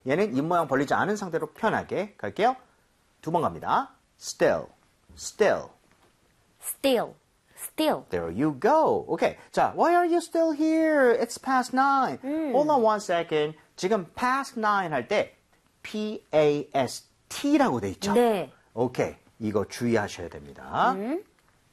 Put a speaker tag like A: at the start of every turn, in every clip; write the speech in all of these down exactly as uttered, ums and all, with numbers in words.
A: 얘는 입 모양 벌리지 않은 상태로 편하게 갈게요. 두 번 갑니다. Still, still.
B: Still, still.
A: There you go. Okay. 자, why are you still here? It's past nine.
B: 음.
A: Hold on one second. 지금 past nine 할 때 P A S T라고 돼 있죠?
B: 네.
A: 오케이. 이거 주의하셔야 됩니다.
B: 음.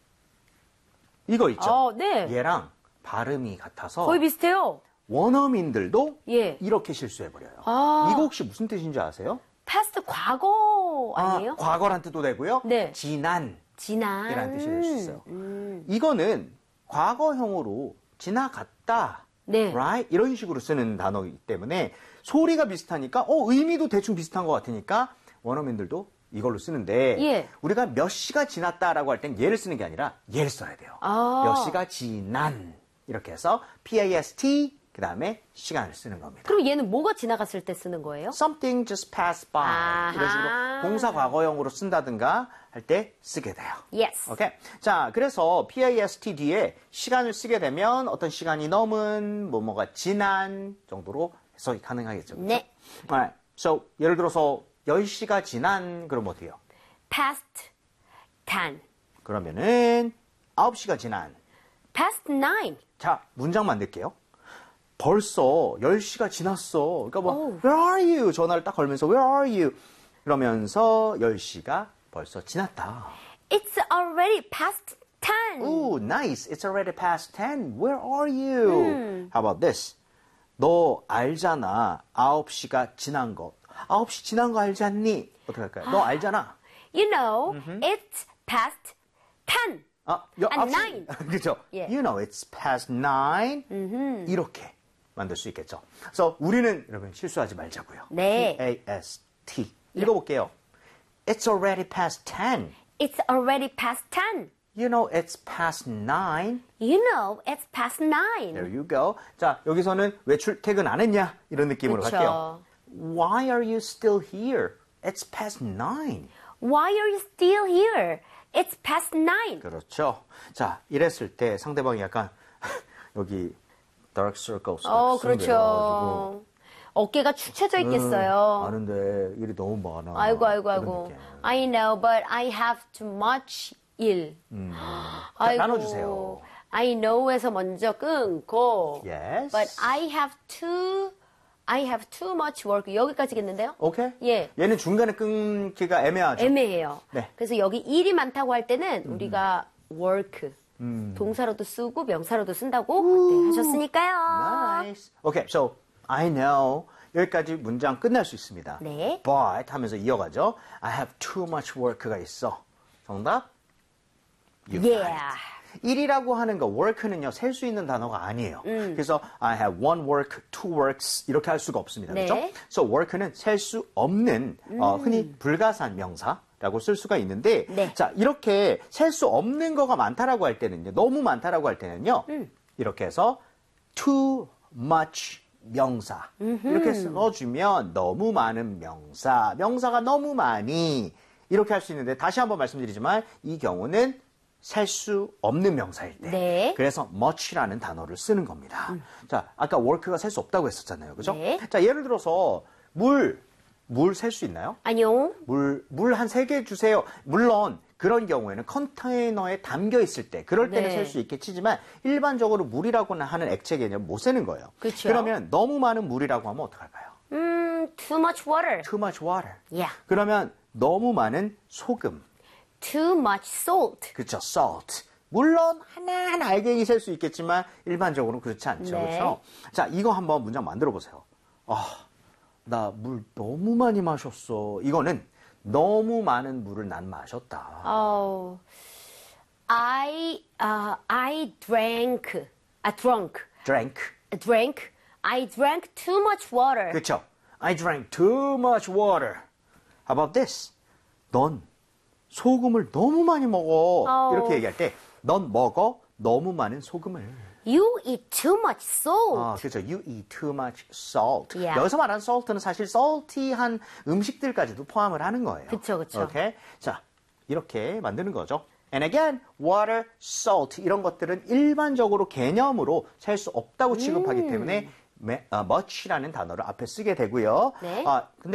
A: 이거 있죠?
B: 어, 네.
A: 얘랑 발음이 같아서
B: 거의 비슷해요.
A: 원어민들도
B: 예.
A: 이렇게 실수해버려요.
B: 아.
A: 이거 혹시 무슨 뜻인지 아세요?
B: past 과거 아니에요?
A: 아, 과거란 뜻도 되고요.
B: 네.
A: 지난.
B: 지난.
A: 이라는 뜻이 될 수 있어요.
B: 음.
A: 이거는 과거형으로 지나갔다.
B: 네.
A: right? 이런 식으로 쓰는 단어이기 때문에 소리가 비슷하니까 어 의미도 대충 비슷한 것 같으니까 원어민들도 이걸로 쓰는데
B: 예.
A: 우리가 몇 시가 지났다라고 할 땐 얘를 쓰는 게 아니라 얘를 써야 돼요.
B: 아.
A: 몇 시가 지난 이렇게 해서 past 그 다음에 시간을 쓰는 겁니다.
B: 그럼 얘는 뭐가 지나갔을 때 쓰는 거예요?
A: Something just passed by
B: 아하.
A: 이런 식으로 동사 과거형으로 쓴다든가 할 때 쓰게 돼요.
B: Yes.
A: 오케이. 자, 그래서 past 뒤에 시간을 쓰게 되면 어떤 시간이 넘은 뭐뭐가 지난 정도로 해석이 가능하겠죠. 그렇죠?
B: 네.
A: Alright. So 예를 들어서 열 시가 지난 그러면 어때요?
B: past ten.
A: 그러면은 아홉 시가 지난.
B: past nine.
A: 자, 문장 만들게요. 벌써 열 시가 지났어. 그러니까 뭐
B: 오.
A: Where are you? 전화를 딱 걸면서 Where are you? 그러면서 열 시가 벌써 지났다.
B: It's already past ten.
A: Ooh, nice. It's already past ten. Where are you?
B: 음.
A: How about this? 너 알잖아. 아홉 시가 지난 거. 아홉 시 지난 거 알지 않니? 어떻게 할까요? 너 알잖아.
B: You know, it's past ten.
A: 아, 여,
B: And
A: 아홉 시-
B: nine.
A: 그렇죠.
B: 예.
A: You know, it's past nine. 이렇게 만들 수 있겠죠. 그래서 우리는 여러분 실수하지 말자고요.
B: 네.
A: P-A-S-T. 읽어볼게요. It's already past ten.
B: It's already past ten.
A: You know, it's past nine.
B: You know, it's past nine.
A: There you go. 자, 여기서는 왜 출퇴근 안 했냐? 이런 느낌으로
B: 그쵸.
A: 갈게요. Why are you still here? It's past nine.
B: Why are you still here? It's past nine.
A: 그렇죠. 자, 이랬을 때 상대방이 약간 여기 dark circles.
B: 어, 그렇죠. 어깨가 축 처져 있겠어요.
A: 아는데 일이 너무 많아.
B: 아이고, 아이고,
A: 그런
B: 아이고.
A: 느낌.
B: I know, but I have too much 일.
A: 음.
B: 아이고.
A: 자, 나눠주세요.
B: I know에서 먼저 끊고.
A: Yes.
B: But I have too, I have too much work. 여기까지겠는데요?
A: 오케이.
B: 예.
A: 얘는 중간에 끊기가 애매하죠.
B: 애매해요.
A: 네.
B: 그래서 여기 일이 많다고 할 때는 우리가 work.
A: 음.
B: 동사로도 쓰고 명사로도 쓴다고 그때 하셨으니까요.
A: Nice. Okay, so I know. 여기까지 문장 끝날 수 있습니다.
B: 네.
A: But 하면서 이어가죠. I have too much work가 있어. 정답? You got
B: Yeah.
A: it. 일이라고 하는 거, work는요, 셀 수 있는 단어가 아니에요.
B: 음.
A: 그래서 I have one work, two works 이렇게 할 수가 없습니다.
B: 네.
A: 그렇죠? So work는 셀 수 없는 어, 흔히 불가산 명사라고 쓸 수가 있는데
B: 네.
A: 자, 이렇게 셀 수 없는 거가 많다라고 할 때는요. 너무 많다라고 할 때는요.
B: 음.
A: 이렇게 해서 too much 명사 이렇게 써주면 너무 많은 명사, 명사가 너무 많이 이렇게 할 수 있는데 다시 한번 말씀드리지만 이 경우는 셀 수 없는 명사일 때.
B: 네.
A: 그래서 much라는 단어를 쓰는 겁니다. 자, 아까 work가 셀 수 없다고 했었잖아요. 그죠?
B: 네.
A: 자, 예를 들어서 물, 물 셀 수 있나요?
B: 아니요.
A: 물, 물 한 세 개 주세요. 물론 그런 경우에는 컨테이너에 담겨 있을 때 그럴 때는
B: 네.
A: 셀 수 있겠지만 일반적으로 물이라고 하는 액체 개념 못 세는 거예요.
B: 그쵸.
A: 그러면 너무 많은 물이라고 하면 어떡할까요?
B: 음, too much water.
A: Too much water.
B: Yeah.
A: 그러면 너무 많은 소금.
B: Too much salt.
A: 그렇죠. salt. 물론 하나하나 알갱이 셀 수 있겠지만 일반적으로 그렇지 않죠.
B: 네.
A: 그렇죠? 자, 이거 한번 문장 만들어 보세요. 아, 나 물 너무 많이 마셨어. 이거는 너무 많은 물을 난 마셨다.
B: Oh, I, uh, I drank, I drunk,
A: drank.
B: drank, I drank too much water.
A: 그렇죠. I drank too much water. How about this? 넌 소금을 너무 많이 먹어.
B: 아우.
A: 이렇게 얘기할 때 넌 먹어 너무 많은 소금을.
B: You eat too much salt.
A: 아, 그렇죠. You eat too much salt.
B: Yeah.
A: 여기서 말하는 salt는 사실 salty한 음식들까지도 포함을 하는 거예요.
B: 그쵸, 그쵸.
A: 오케이? 자, 이렇게 만드는 거죠. And again, water, salt 이런 것들은 일반적으로 개념으로 셀 수 없다고 취급하기
B: 음.
A: 때문에 me- 어, much라는 단어를 앞에 쓰게 되고요.
B: 네.
A: 아, 근데